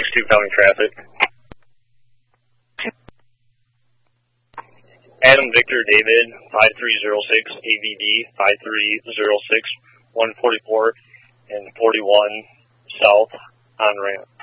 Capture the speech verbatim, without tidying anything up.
two county traffic. Adam Victor David, five three zero six, A V D, five three zero six, one forty-four, and forty-one south on ramp.